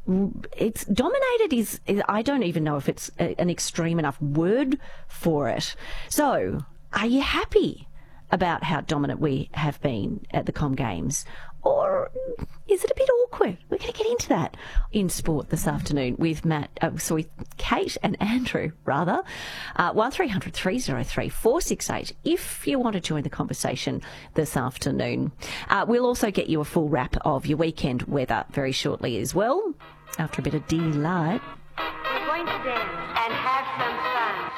it's dominated is I don't even know if it's an extreme enough word for it. So, are you happy about how dominant we have been at the Com Games? Or is it a bit awkward? We're going to get into that in sport this afternoon with Kate and Andrew, rather. 1300 303 468 if you want to join the conversation this afternoon. We'll also get you a full wrap of your weekend weather very shortly as well, after a bit of delight. We're going to dance and have some fun.